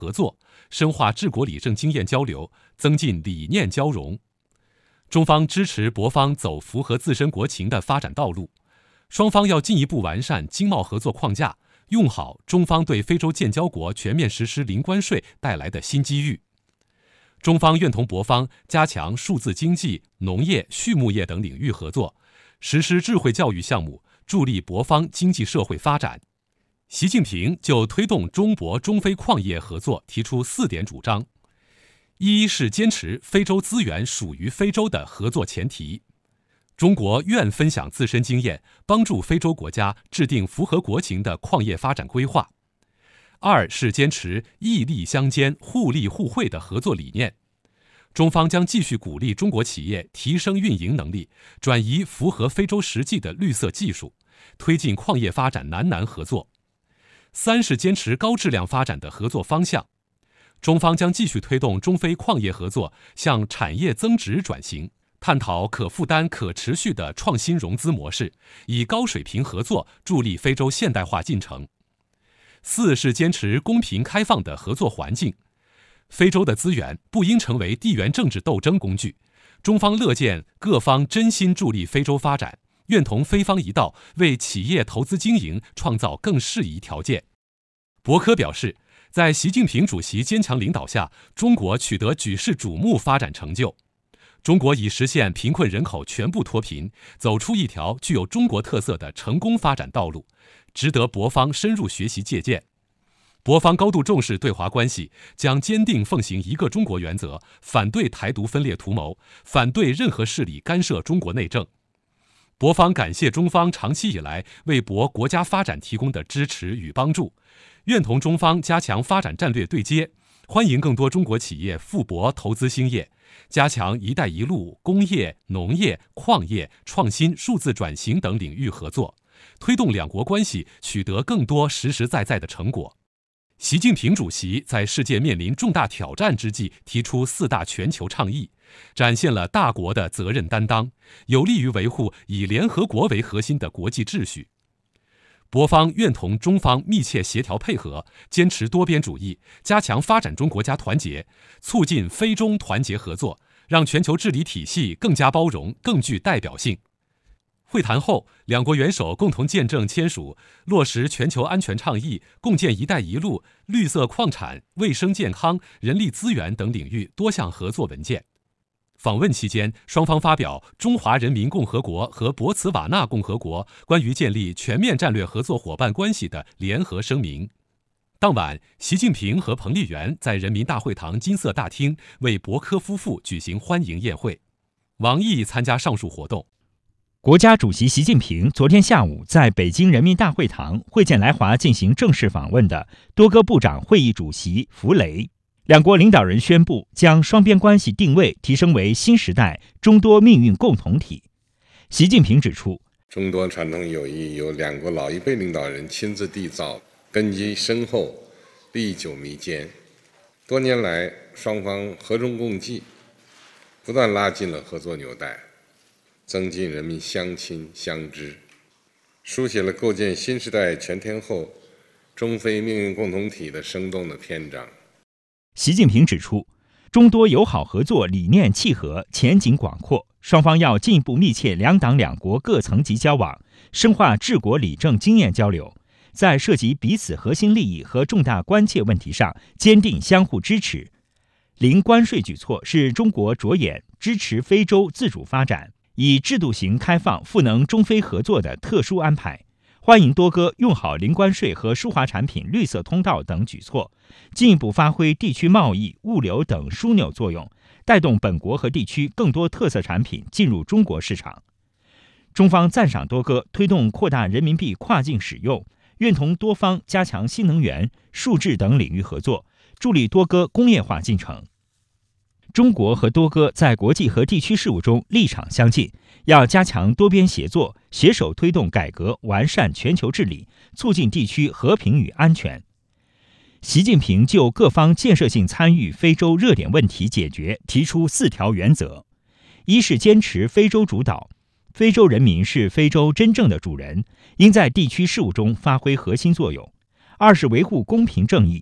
合作，深化治国理政经验交流，增进理念交融。中方支持博方走符合自身国情的发展道路，双方要进一步完善经贸合作框架，用好中方对非洲建交国全面实施零关税带来的新机遇。中方愿同博方加强数字经济、农业、畜牧业等领域合作，实施智慧教育项目，助力博方经济社会发展。习近平就推动中博中非矿业合作提出4点主张：一是坚持非洲资源属于非洲的合作前提，中国愿分享自身经验，帮助非洲国家制定符合国情的矿业发展规划；二是坚持义利相兼、互利互惠的合作理念，中方将继续鼓励中国企业提升运营能力，转移符合非洲实际的绿色技术，推进矿业发展南合作；三是坚持高质量发展的合作方向，中方将继续推动中非矿业合作向产业增值转型，探讨可负担、可持续的创新融资模式，以高水平合作助力非洲现代化进程。四是坚持公平开放的合作环境，非洲的资源不应成为地缘政治斗争工具，中方乐见各方真心助力非洲发展，愿同非方一道为企业投资经营创造更适宜条件。博科表示，在习近平主席坚强领导下，中国取得举世瞩目发展成就。中国已实现贫困人口全部脱贫，走出一条具有中国特色的成功发展道路，值得博方深入学习借鉴。博方高度重视对华关系，将坚定奉行一个中国原则，反对台独分裂图谋，反对任何势力干涉中国内政。博方感谢中方长期以来为博国家发展提供的支持与帮助，愿同中方加强发展战略对接，欢迎更多中国企业赴博投资兴业，加强“一带一路”工业、农业、矿业、创新、数字转型等领域合作，推动两国关系取得更多实实在在的成果。习近平主席在世界面临重大挑战之际提出4大全球倡议，展现了大国的责任担当，有利于维护以联合国为核心的国际秩序。博方愿同中方密切协调配合，坚持多边主义，加强发展中国家团结，促进非中团结合作，让全球治理体系更加包容、更具代表性。会谈后，两国元首共同见证签署落实全球安全倡议、共建“一带一路”、绿色矿产、卫生健康、人力资源等领域多项合作文件。访问期间，双方发表中华人民共和国和博茨瓦纳共和国关于建立全面战略合作伙伴关系的联合声明。当晚，习近平和彭丽媛在人民大会堂金色大厅为博科夫妇举行欢迎宴会。王毅参加上述活动。 国家主席习近平昨天下午在北京人民大会堂会见来华进行正式访问的多哥部长会议主席弗雷。两国领导人宣布将双边关系定位提升为新时代中多命运共同体。习近平指出， 中多传统友谊由两国老一辈领导人亲自缔造，根基深厚，历久弥坚。多年来，双方和衷共济，不断拉近了合作纽带，增进人民相亲相知，书写了构建新时代全天候中非命运共同体的生动的篇章。 习近平指出，中多友好合作理念契合，前景广阔，双方要进一步密切两党两国各层级交往，深化治国理政经验交流，在涉及彼此核心利益和重大关切问题上坚定相互支持。零关税举措是中国着眼支持非洲自主发展，以制度型开放赋能中非合作的特殊安排，欢迎多哥用好零关税和输华产品绿色通道等举措，进一步发挥地区贸易、物流等枢纽作用，带动本国和地区更多特色产品进入中国市场。中方赞赏多哥推动扩大人民币跨境使用，愿同多方加强新能源、数智等领域合作，助力多哥工业化进程。中国和多哥在国际和地区事务中立场相近，要加强多边协作，携手推动改革完善全球治理，促进地区和平与安全。习近平就各方建设性参与非洲热点问题解决提出4条原则：一是坚持非洲主导，非洲人民是非洲真正的主人，应在地区事务中发挥核心作用；二是维护公平正义，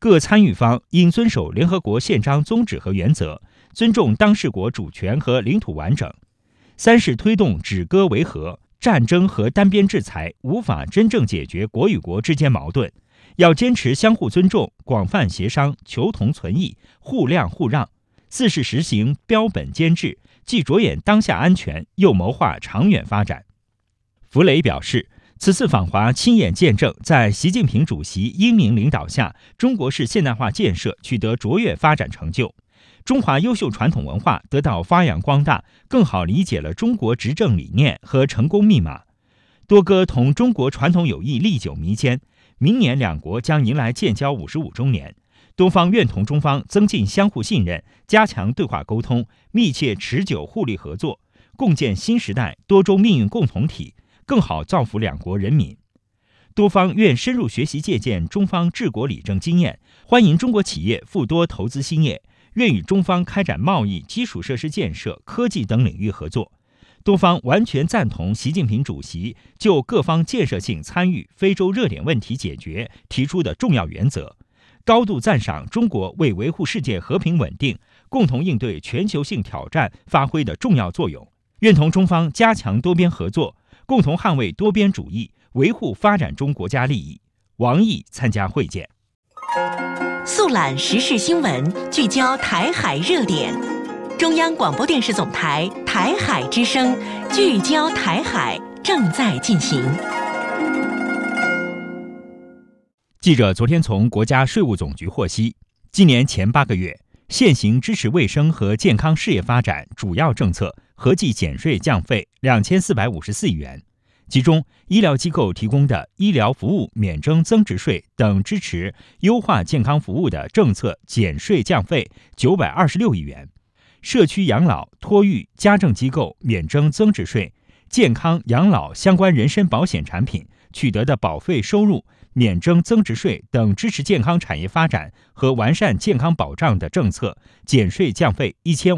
各参与方应遵守联合国宪章宗旨和原则，尊重当事国主权和领土完整。三是推动止戈为和，战争和单边制裁无法真正解决国与国之间矛盾，要坚持相互尊重、广泛协商、求同存异、互谅互让。四是实行标本兼治，既着眼当下安全，又谋划长远发展。弗雷表示，此次访华亲眼见证，在习近平主席英明领导下，中国式现代化建设取得卓越发展成就，中华优秀传统文化得到发扬光大，更好理解了中国执政理念和成功密码。多哥同中国传统友谊历久弥坚，明年两国将迎来建交55周年。多方愿同中方增进相互信任，加强对话沟通，密切持久互利合作，共建新时代多中命运共同体，更好造福两国人民。多方愿深入学习借鉴中方治国理政经验，欢迎中国企业赴多投资兴业，愿与中方开展贸易、基础设施建设、科技等领域合作。多方完全赞同习近平主席就各方建设性参与非洲热点问题解决提出的重要原则，高度赞赏中国为维护世界和平稳定、共同应对全球性挑战发挥的重要作用，愿同中方加强多边合作，共同捍卫多边主义，维护发展中国家利益。王毅参加会见。 速览时事新闻，聚焦台海热点。中央广播电视总台台海之声，聚焦台海正在进行。 记者昨天从国家税务总局获悉，今年前8个月，现行支持卫生和健康事业发展主要政策合计减税降费2454亿元，其中医疗机构提供的医疗服务免征增值税等支持优化健康服务的政策减税降费926亿元，社区养老、托育、家政机构免征增值税，健康养老相关人身保险产品取得的保费收入免征增值税等支持健康产业发展和完善健康保障的政策减税降费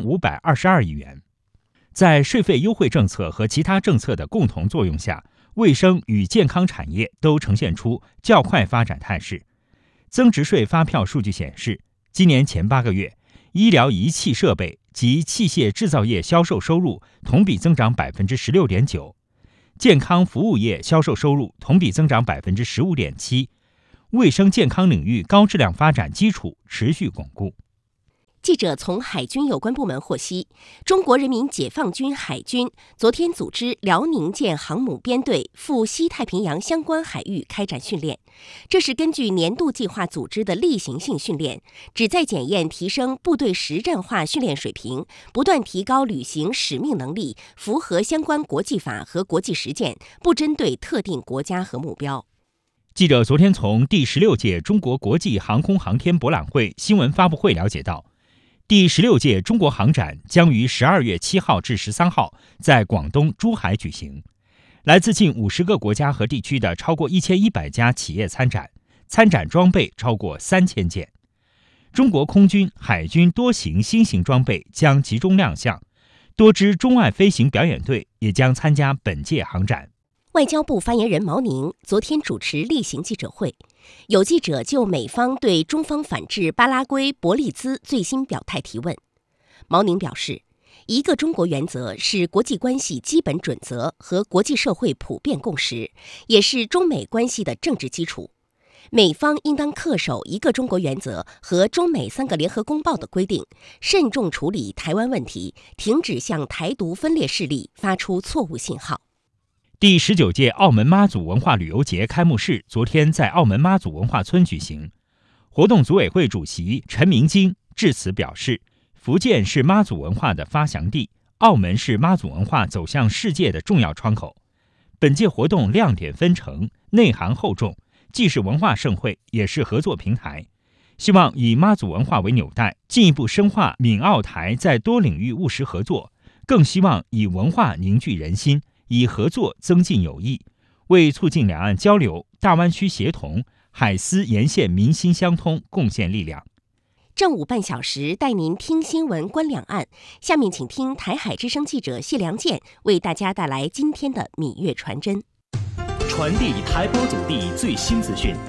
1522亿元。在税费优惠政策和其他政策的共同作用下，卫生与健康产业都呈现出较快发展态势。增值税发票数据显示，今年前8个月，医疗仪器设备及器械制造业销售收入同比增长 16.9%，健康服务业销售收入同比增长 15.7%， 卫生健康领域高质量发展基础持续巩固。 记者从海军有关部门获悉，中国人民解放军海军昨天组织辽宁舰航母编队赴西太平洋相关海域开展训练。这是根据年度计划组织的例行性训练，旨在检验提升部队实战化训练水平，不断提高履行使命能力，符合相关国际法和国际实践，不针对特定国家和目标。 记者昨天从第16届中国国际航空航天博览会新闻发布会了解到，第16届中国航展将于12月7号至13号在广东珠海举行，来自近50个国家和地区的超过1100家企业参展，参展装备超过3000件。中国空军、海军多型新型装备将集中亮相，多支中外飞行表演队也将参加本届航展。 外交部发言人毛宁昨天主持例行记者会，有记者就美方对中方反制巴拉圭、伯利兹最新表态提问。毛宁表示，一个中国原则是国际关系基本准则和国际社会普遍共识，也是中美关系的政治基础。美方应当恪守一个中国原则和中美3个联合公报的规定，慎重处理台湾问题，停止向台独分裂势力发出错误信号。 第19届澳门妈祖文化旅游节开幕式昨天在澳门妈祖文化村举行。活动组委会主席陈明金致辞表示，福建是妈祖文化的发祥地，澳门是妈祖文化走向世界的重要窗口。本届活动亮点纷呈，内涵厚重，既是文化盛会，也是合作平台。希望以妈祖文化为纽带，进一步深化闽澳台在多领域务实合作，更希望以文化凝聚人心，以合作增进友谊，为促进两岸交流、大湾区协同、海丝沿线民心相通贡献力量。 正午半小时带您听新闻观两岸，下面请听台海之声记者谢良健为大家带来今天的闽粤传真。 传递台胞祖地最新资讯，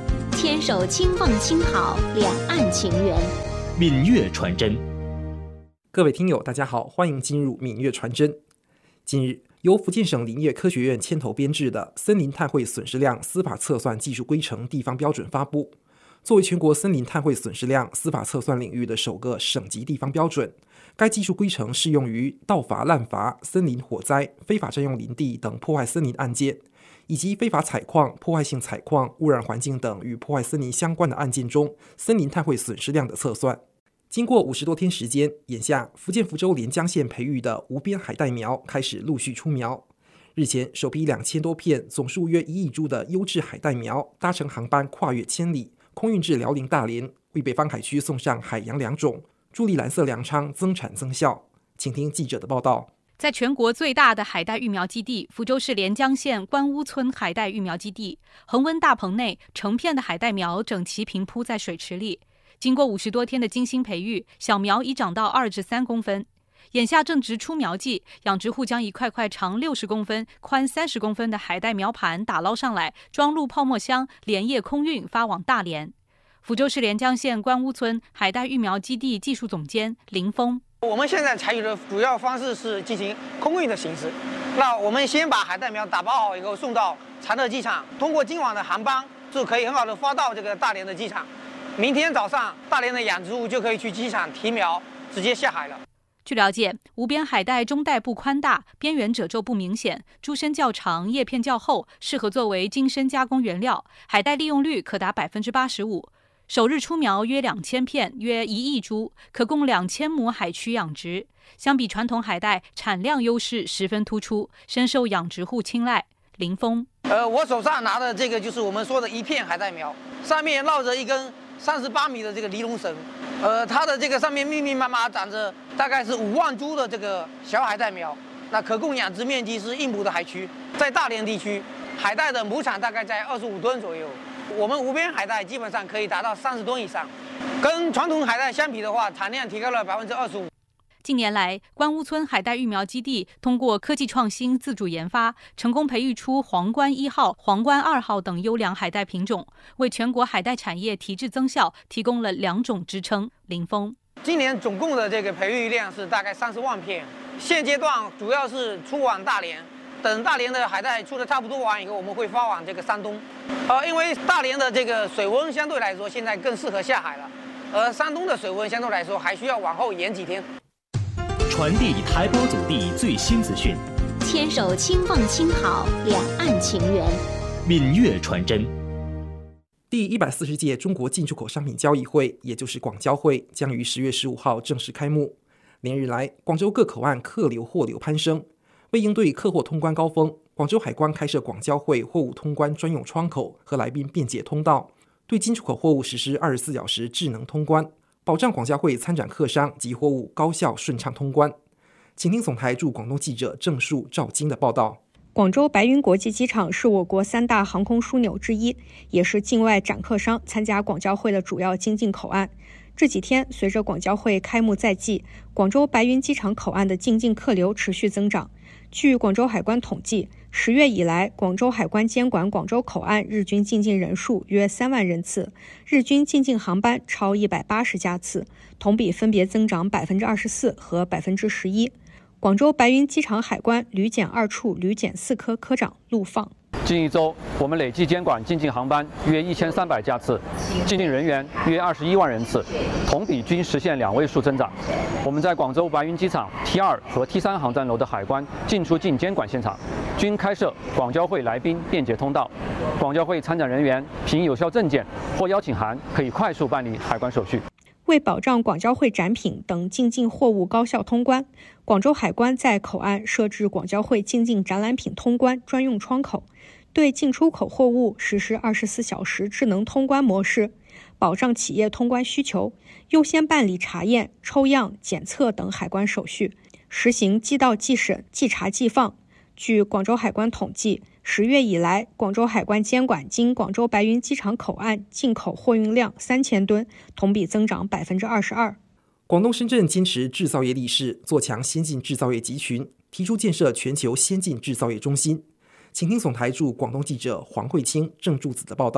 牵手轻放轻好，两岸情缘。 闽粤传真。 各位听友大家好，欢迎进入闽粤传真。近日，由福建省林业科学院牵头编制的森林碳汇损失量司法测算技术规程地方标准发布。作为全国森林碳汇损失量司法测算领域的首个省级地方标准，该技术规程适用于盗伐滥伐、森林火灾、非法占用林地等破坏森林案件，以及非法采矿、破坏性采矿、污染环境等与破坏森林相关的案件中森林碳汇损失量的测算。经过50多天时间，眼下福建福州连江县培育的无边海带苗开始陆续出苗。日前，首批2000多片、总数约1亿株的优质海带苗搭乘航班跨越千里，空运至辽宁大连，为北方海区送上海洋良种，助力蓝色粮仓增产增效。请听记者的报道。 在全国最大的海带育苗基地福州市连江县关屋村海带育苗基地，恒温大棚内成片的海带苗整齐平铺在水池里。经过50多天的精心培育，小苗已长到2至3公分。眼下正值出苗季，养殖户将一块块长60公分、宽30公分的海带苗盘打捞上来，装入泡沫箱，连夜空运发往大连。福州市连江县关屋村海带育苗基地技术总监林峰： 我们现在采取的主要方式是进行空运的形式。那我们先把海带苗打包好以后送到常德机场，通过今晚的航班就可以很好的发到这个大连的机场。明天早上，大连的养殖户就可以去机场提苗，直接下海了。 据了解，无边海带中带部宽大，边缘褶皱不明显，株身较长，叶片较厚，适合作为精深加工原料，海带利用率可达85%。首日出苗约2000片，约1亿株，可供2000亩海区养殖。相比传统海带，产量优势十分突出，深受养殖户青睐。林峰： 我手上拿的这个就是我们说的一片海带苗，上面绕着一根38米的这个尼龙绳，它的这个上面密密麻麻长着大概是5万株的这个小海带苗，那可供养殖面积是1亩的海区。在大连地区，海带的亩产大概在25吨左右，我们无边海带基本上可以达到30吨以上，跟传统海带相比的话，产量提高了25%。 近年来，关屋村海带育苗基地通过科技创新、自主研发，成功培育出皇冠1号、皇冠2号等优良海带品种，为全国海带产业提质增效提供了2种支撑。林峰： 今年总共的这个培育量是大概30万片，现阶段主要是出往大连，等大连的海带出的差不多完以后，我们会发往这个山东。因为大连的这个水温相对来说现在更适合下海了，而山东的水温相对来说还需要往后延几天。 传递台胞祖地最新资讯， 牵手轻放轻好，两岸情缘。 闽粤传真。 第140届中国进出口商品交易会，也就是广交会，将于10月15号正式开幕。连日来，广州各口岸客流货流攀升。为应对客货通关高峰，广州海关开设广交会货物通关专用窗口和来宾便捷通道，对进出口货物实施24小时智能通关，保障广交会参展客商及货物高效顺畅通关。请听总台驻广东记者郑树、赵金的报道。 广州白云国际机场是我国3大航空枢纽之一，也是境外展客商参加广交会的主要经进口岸。这几天，随着广交会开幕在即，广州白云机场口岸的进境客流持续增长。据广州海关统计，10月以来，广州海关监管广州口岸日均进境人数约3万人次，日均进境航班超180架次，同比分别增长24%和11%。广州白云机场海关旅检2处旅检4科科长陆放： 近一周，我们累计监管进境航班约1300架次，进境人员约21万人次，同比均实现2位数增长。我们在广州白云机场 T2 和 T3 航站楼的海关进出境监管现场，均开设广交会来宾便捷通道，广交会参展人员凭有效证件或邀请函可以快速办理海关手续。 为保障广交会展品等进境货物高效通关，广州海关在口岸设置广交会进境展览品通关专用窗口，对进出口货物实施24小时智能通关模式，保障企业通关需求，优先办理查验、抽样、检测等海关手续，实行即到即审、即查即放。据广州海关统计，10月以来，广州海关监管经广州白云机场口岸进口货运量3000吨，同比增长22%。 广东深圳坚持制造业立市，做强先进制造业集群，提出建设全球先进制造业中心。请听总台驻广东记者黄慧清、郑柱子的报道。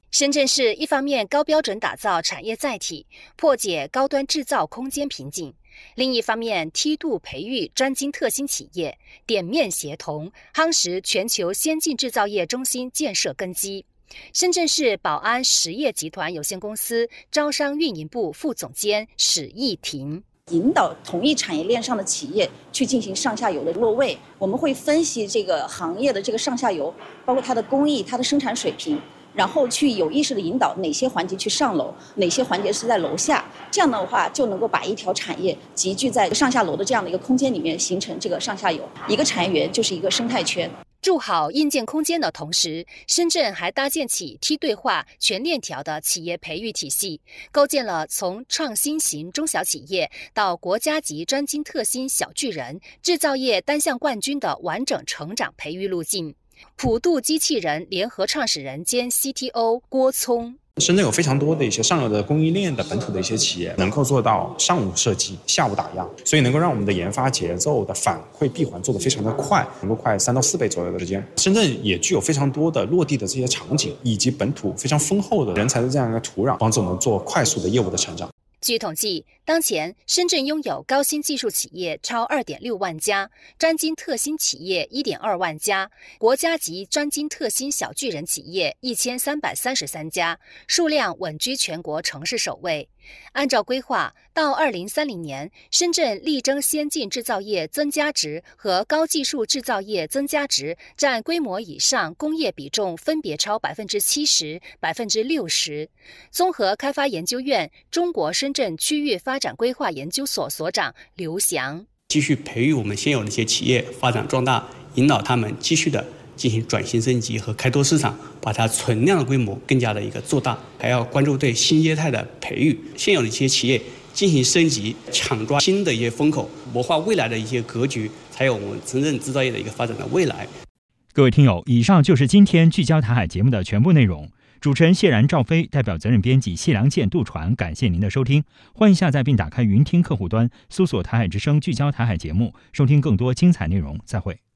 深圳市一方面高标准打造产业载体，破解高端制造空间瓶颈，另一方面梯度培育专精特新企业，点面协同，夯实全球先进制造业中心建设根基。深圳市宝安实业集团有限公司招商运营部副总监史义婷。 引导同一产业链上的企业去进行上下游的落位，我们会分析这个行业的这个上下游，包括它的工艺、它的生产水平，然后去有意识的引导哪些环节去上楼，哪些环节是在楼下，这样的话就能够把一条产业集聚在上下楼的这样的一个空间里面，形成这个上下游。一个产业园就是一个生态圈。 筑好硬件空间的同时，深圳还搭建起梯队化、全链条的企业培育体系，构建了从创新型中小企业到国家级专精特新小巨人、制造业单项冠军的完整成长培育路径。普度机器人联合创始人兼 CTO 郭聪。 深圳有非常多的一些上游的供应链的本土的一些企业，能够做到上午设计，下午打样，所以能够让我们的研发节奏的反馈闭环做得非常的快，能够快3到4倍左右的时间。深圳也具有非常多的落地的这些场景，以及本土非常丰厚的人才的这样一个土壤，帮助我们做快速的业务的成长。 据统计，当前深圳拥有高新技术企业超2.6万家，专精特新企业1.2万家，国家级专精特新小巨人企业1333家，数量稳居全国城市首位。按照规划，到2030年，深圳力争先进制造业增加值和高技术制造业增加值占规模以上工业比重分别超70%、60%。综合开发研究院中国深圳区域发展规划研究所所长刘翔： 继续培育我们现有的一些企业发展壮大，引导他们继续的进行转型升级和开拓市场，把它存量的规模更加的一个做大，还要关注对新业态的培育，现有的一些企业进行升级，抢抓新的一些风口，谋划未来的一些格局，才有我们真正制造业的一个发展的未来。 各位听友，以上就是今天聚焦台海节目的全部内容。主持人谢然、赵飞，代表责任编辑谢良健、杜传，感谢您的收听。欢迎下载并打开云听客户端，搜索台海之声聚焦台海节目，收听更多精彩内容。再会。